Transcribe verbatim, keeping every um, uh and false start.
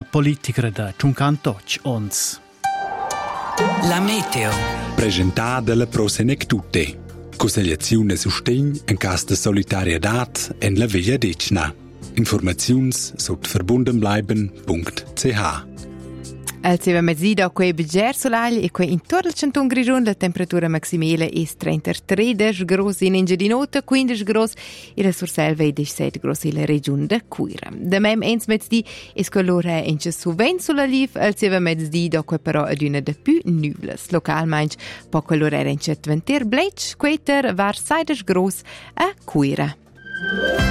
politica da cinquantotto ons. La meteo. Presentata la Prosenectute. Consigliazione sustegn in caso di solidarietà en la via decna. Informazions sot verbundenbleiben punkt c h. Al seva mezzida quei beger solagli e quei intorno al centun grigion la temperatura maximale è trentatré gradi in Engiadinota, quindici gradi e la Surselva e diciassette gradi in la regione da Cuira. Da mem ens mezzdi è colore in c'è suvent sulla liv, al seva mezzida quei però ad una da più nuvles. Localmente poco l'orare in c'è venter blech, queter var seidici gradi a Cuira.